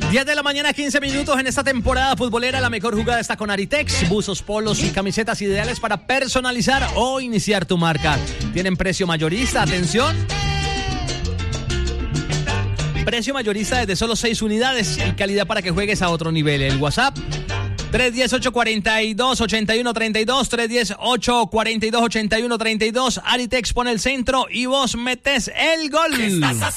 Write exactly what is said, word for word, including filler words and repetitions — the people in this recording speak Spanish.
diez de la mañana, quince minutos. En esta temporada futbolera, la mejor jugada está con Aritex. Buzos, polos y camisetas ideales para personalizar o iniciar tu marca. Tienen precio mayorista, atención. Precio mayorista desde solo seis unidades y calidad para que juegues a otro nivel. El WhatsApp tres uno cero, ocho cuatro dos, ocho uno tres dos, tres uno cero, ocho cuatro dos, ocho uno tres dos. Aritex pone el centro y vos metes el gol.